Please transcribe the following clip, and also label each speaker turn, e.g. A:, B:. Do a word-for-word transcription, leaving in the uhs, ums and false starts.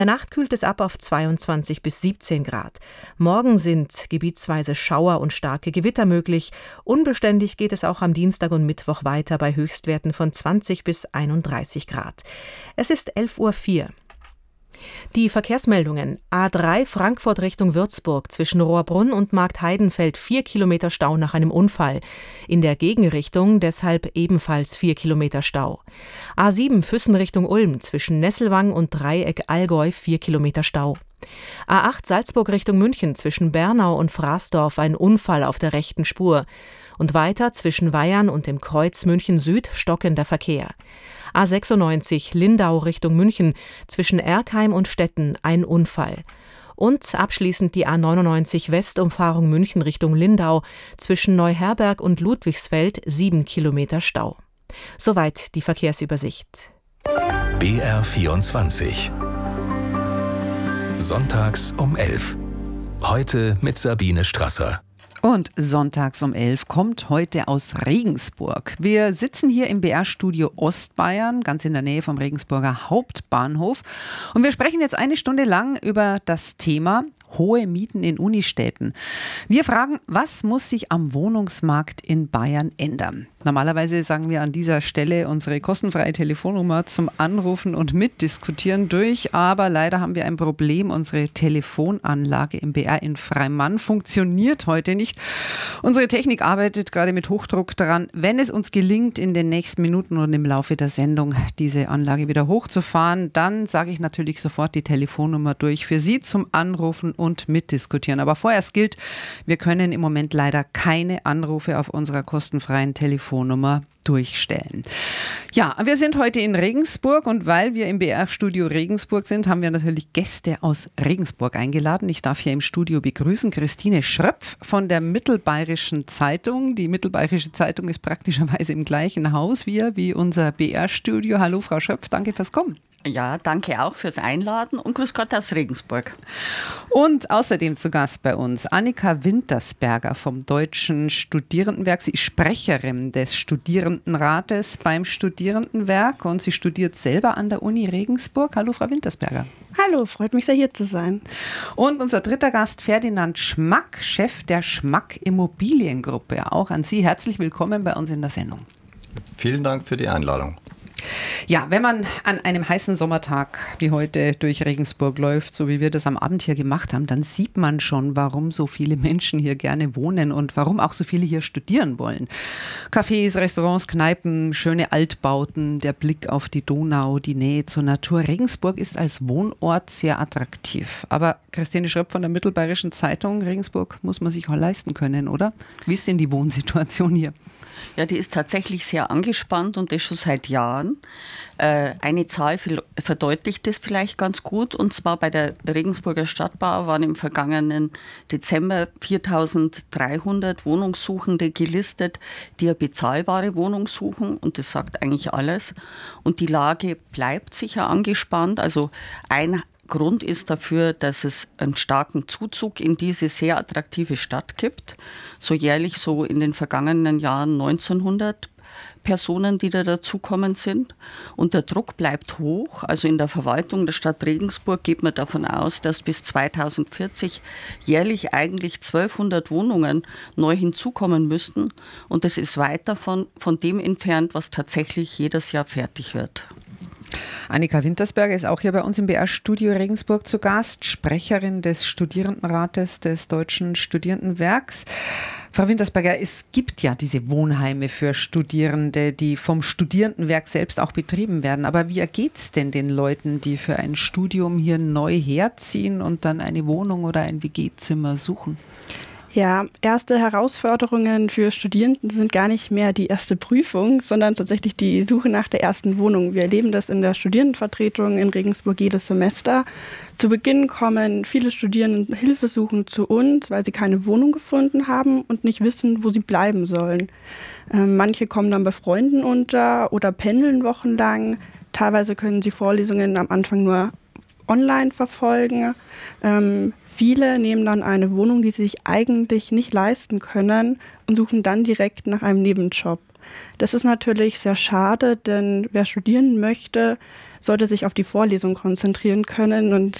A: der Nacht kühlt es ab auf zweiundzwanzig bis siebzehn Grad. Morgen sind gebietsweise Schauer und starke Gewitter möglich. Unbeständig geht es auch am Dienstag und Mittwoch weiter bei Höchstwerten von zwanzig bis einunddreißig Grad. Es ist elf Uhr vier. Die Verkehrsmeldungen: A drei Frankfurt Richtung Würzburg zwischen Rohrbrunn und Marktheidenfeld vier Kilometer Stau nach einem Unfall. In der Gegenrichtung deshalb ebenfalls vier Kilometer Stau. A sieben Füssen Richtung Ulm zwischen Nesselwang und Dreieck Allgäu vier Kilometer Stau. A acht Salzburg Richtung München zwischen Bernau und Fraßdorf ein Unfall auf der rechten Spur. Und weiter zwischen Weyern und dem Kreuz München Süd stockender Verkehr. A sechsundneunzig Lindau Richtung München zwischen Erkheim und Stetten ein Unfall. Und abschließend die A neunundneunzig Westumfahrung München Richtung Lindau zwischen Neuherberg und Ludwigsfeld sieben Kilometer Stau. Soweit die Verkehrsübersicht.
B: B R vierundzwanzig. Sonntags um elf. Heute mit Sabine Strasser.
C: Und sonntags um elf kommt heute aus Regensburg. Wir sitzen hier im B R-Studio Ostbayern, ganz in der Nähe vom Regensburger Hauptbahnhof. Und wir sprechen jetzt eine Stunde lang über das Thema hohe Mieten in Unistädten. Wir fragen, was muss sich am Wohnungsmarkt in Bayern ändern? Normalerweise sagen wir an dieser Stelle unsere kostenfreie Telefonnummer zum Anrufen und Mitdiskutieren durch, aber leider haben wir ein Problem. Unsere Telefonanlage im B R in Freimann funktioniert heute nicht. Unsere Technik arbeitet gerade mit Hochdruck daran, wenn es uns gelingt, in den nächsten Minuten und im Laufe der Sendung diese Anlage wieder hochzufahren, dann sage ich natürlich sofort die Telefonnummer durch für Sie zum Anrufen und Mitdiskutieren. Aber vorerst gilt, wir können im Moment leider keine Anrufe auf unserer kostenfreien Telefonnummer durchstellen. Ja, wir sind heute in Regensburg und weil wir im B R-Studio Regensburg sind, haben wir natürlich Gäste aus Regensburg eingeladen. Ich darf hier im Studio begrüßen Christine Schröpf von der Mittelbayerischen Zeitung. Die Mittelbayerische Zeitung ist praktischerweise im gleichen Haus wie, wie unser B R-Studio. Hallo Frau Schröpf, danke fürs Kommen.
D: Ja, danke auch fürs Einladen und grüß Gott aus Regensburg.
C: Und außerdem zu Gast bei uns Annika Wintersberger vom Deutschen Studierendenwerk. Sie ist Sprecherin des Studierendenrates beim Studierendenwerk und sie studiert selber an der Uni Regensburg. Hallo Frau Wintersberger.
E: Hallo, freut mich sehr, hier zu sein.
C: Und unser dritter Gast Ferdinand Schmack, Chef der Schmack Immobiliengruppe. Auch an Sie herzlich willkommen bei uns in der Sendung.
F: Vielen Dank für die Einladung.
C: Ja, wenn man an einem heißen Sommertag wie heute durch Regensburg läuft, so wie wir das am Abend hier gemacht haben, dann sieht man schon, warum so viele Menschen hier gerne wohnen und warum auch so viele hier studieren wollen. Cafés, Restaurants, Kneipen, schöne Altbauten, der Blick auf die Donau, die Nähe zur Natur. Regensburg ist als Wohnort sehr attraktiv. Aber Christine Schröpf von der Mittelbayerischen Zeitung, Regensburg muss man sich auch leisten können, oder? Wie ist denn die Wohnsituation hier?
D: Ja, die ist tatsächlich sehr angespannt und das schon seit Jahren. Äh, eine Zahl verdeutlicht das vielleicht ganz gut. Und zwar bei der Regensburger Stadtbau waren im vergangenen Dezember viertausenddreihundert Wohnungssuchende gelistet, die eine bezahlbare Wohnung suchen. Und das sagt eigentlich alles. Und die Lage bleibt sicher angespannt. Also ein Grund ist dafür, dass es einen starken Zuzug in diese sehr attraktive Stadt gibt. So jährlich so in den vergangenen Jahren neunzehnhundert Personen, die da dazukommen sind. Und der Druck bleibt hoch. Also in der Verwaltung der Stadt Regensburg geht man davon aus, dass bis zweitausendvierzig jährlich eigentlich zwölfhundert Wohnungen neu hinzukommen müssten. Und das ist weit davon von dem entfernt, was tatsächlich jedes Jahr fertig wird.
C: Annika Wintersberger ist auch hier bei uns im B R-Studio Regensburg zu Gast, Sprecherin des Studierendenrates des Deutschen Studierendenwerks. Frau Wintersberger, es gibt ja diese Wohnheime für Studierende, die vom Studierendenwerk selbst auch betrieben werden. Aber wie ergeht es denn den Leuten, die für ein Studium hier neu herziehen und dann eine Wohnung oder ein W G-Zimmer suchen?
E: Ja, erste Herausforderungen für Studierenden sind gar nicht mehr die erste Prüfung, sondern tatsächlich die Suche nach der ersten Wohnung. Wir erleben das in der Studierendenvertretung in Regensburg jedes Semester. Zu Beginn kommen viele Studierende hilfesuchend zu uns, weil sie keine Wohnung gefunden haben und nicht wissen, wo sie bleiben sollen. Ähm, manche kommen dann bei Freunden unter oder pendeln wochenlang. Teilweise können sie Vorlesungen am Anfang nur online verfolgen. Ähm, Viele nehmen dann eine Wohnung, die sie sich eigentlich nicht leisten können und suchen dann direkt nach einem Nebenjob. Das ist natürlich sehr schade, denn wer studieren möchte, sollte sich auf die Vorlesung konzentrieren können und